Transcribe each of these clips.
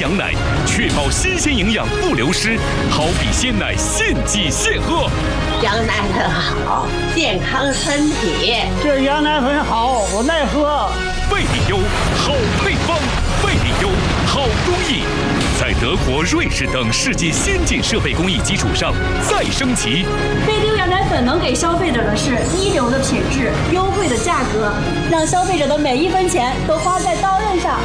羊奶，确保新鲜营养不流失，好比鲜奶，现挤现喝。 羊奶粉好，健康身体。 这羊奶粉好，我耐喝。 贝利优好配方，贝利优好工艺，在德国、瑞士等世界先进设备工艺基础上再升级。 贝利优羊奶粉能给消费者的是一流的品质、优惠的价格，让消费者的每一分钱都花在刀刃上。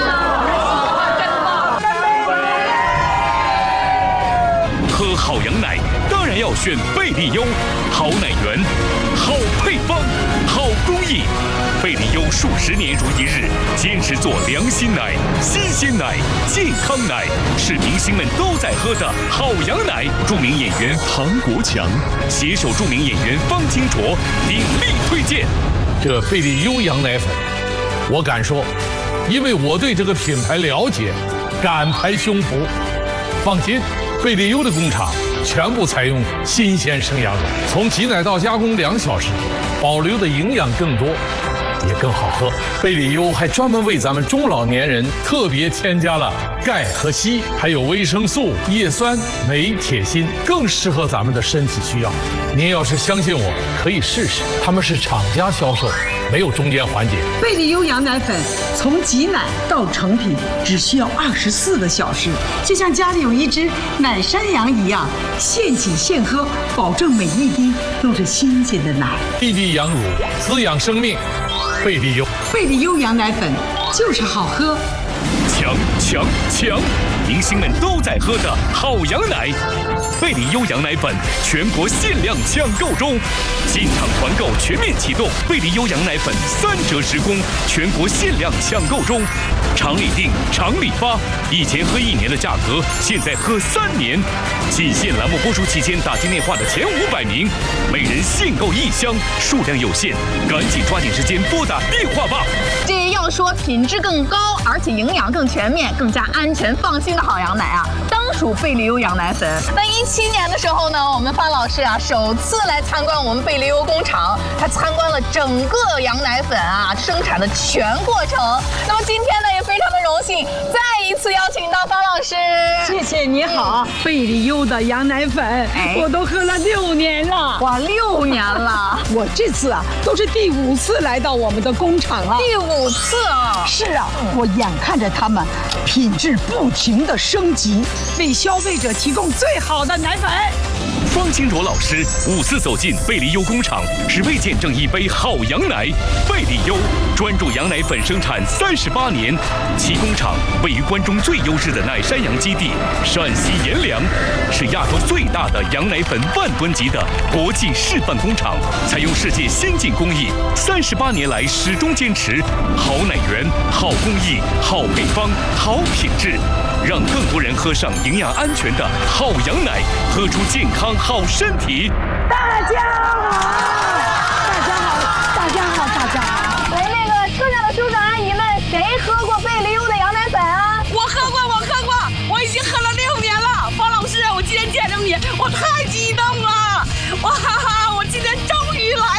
喝好羊奶当然要选贝利优，好奶源，好配方，好工艺。贝利优数十年如一日，坚持做良心奶、新鲜奶、健康奶，是明星们都在喝的好羊奶。著名演员唐国强携手著名演员方清卓鼎力推荐。 这贝利优羊奶粉，我敢说，因为我对这个品牌了解，敢拍胸脯。放心，贝利优的工厂全部采用新鲜生羊肉，从挤奶到加工2小时，保留的营养更多，也更好喝。贝利优还专门为咱们中老年人特别添加了钙和硒，还有维生素、叶酸、镁、铁、锌，更适合咱们的身体需要。您要是相信我，可以试试，他们是厂家销售，没有中间环节。 贝利优羊奶粉从挤奶到成品只需要24个小时，就像家里有一只奶山羊一样，现挤现喝，保证每一滴都是新鲜的奶。 滴滴羊乳，滋养生命。贝利优， 贝利优羊奶粉就是好喝。 强！明星们都在喝的好羊奶，贝利优羊奶粉全国限量抢购中，进场团购全面启动，贝利优羊奶粉3折10公，全国限量抢购中，厂里订，厂里发，以前喝1年的价格，现在喝3年。仅限栏目播出期间打进电话的前500名，每人限购1箱，数量有限，赶紧抓紧时间拨打电话吧。 这要说品质更高，而且营养更全面、更加安全放心的好羊奶啊，当属贝利优羊奶粉。那17年的时候呢，我们方老师啊首次来参观我们贝利优工厂，他参观了整个羊奶粉啊生产的全过程。那么今天呢，也非常的荣幸，再一次邀请到方老师。 谢谢你好，贝利优的羊奶粉，我都喝了6年了。 哇，6年了！ 我这次啊都是第5次来到我们的工厂了。 第5次啊！ 是啊，我眼看着他们品质不停的升级，为消费者提供最好的奶粉。 方清卓老师5次走进贝利优工厂，只为见证一杯好羊奶。贝利优专注羊奶粉生产38年，其工厂位于关中最优质的奶山羊基地陕西阎良，是亚洲最大的羊奶粉10000吨级的国际示范工厂，采用世界先进工艺，38年来始终坚持好奶源、好工艺、好配方、好品质，让更多人喝上营养安全的好羊奶，喝出健康好身体。 大家好，大家好！ 来，那个车上的叔叔阿姨们，谁喝过贝利优的羊奶粉啊？ 我喝过，我已经喝了6年了。方老师，我今天见着你，我太激动了！哇哈哈，我今天终于来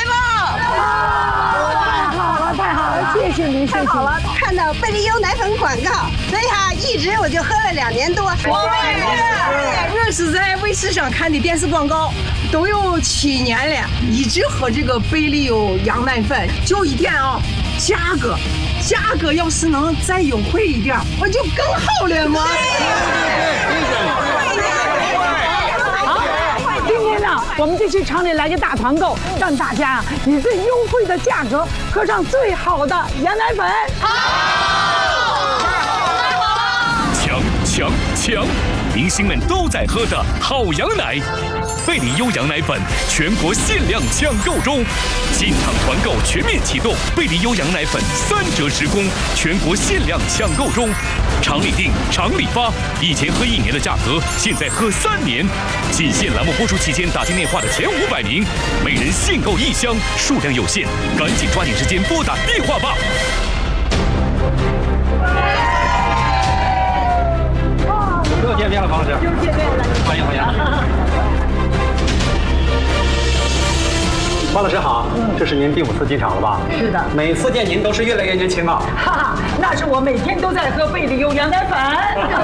了！ 太好了，谢谢您， 太好了，看到贝利优奶粉广告，所以一直我就喝了2年多。 我是在卫视上看的电视广告，都有7年了，一直喝这个贝利优羊奶粉。就一点啊，价格要是能再优惠一点，我就更好了嘛。 今天呢，我们就去厂里来个大团购，让大家以最优惠的价格喝上最好的羊奶粉。 强！明星们都在喝的好羊奶，贝利优羊奶粉全国限量抢购中，进场团购全面启动，贝利优羊奶粉3折10公，全国限量抢购中，厂里订，厂里发，以前喝1年的价格，现在喝3年。仅限栏目播出期间打进电话的前500名，每人限购1箱，数量有限，赶紧抓紧时间拨打电话吧。 又见面了，方老师。又见面了，欢迎。方老师好，这是您第5次进厂了吧？ 是的。 每次见您都是越来越年轻啊。 哈哈，那是我每天都在喝贝利优羊奶粉。